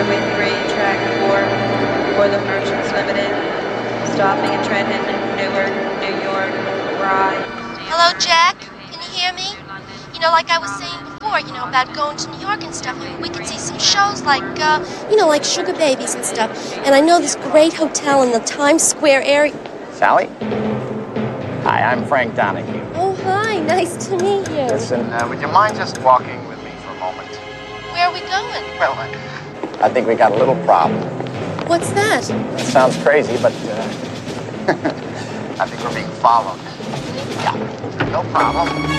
Highway 3, Track 4, for the Merchants Limited, stopping at Trenton, Newark, New York, Rye. Hello, Jack. Can you hear me? You know, like I was saying before, about going to New York and stuff. We could see some shows like, like Sugar Babies and stuff. And I know this great hotel in the Times Square area. Sally? Hi, I'm Frank Donahue. Oh, hi. Nice to meet you. Listen, would you mind just walking with me for a moment? Where are we going? Well, I think we got a little problem. What's that? That sounds crazy, but I think we're being followed. Yeah, no problem.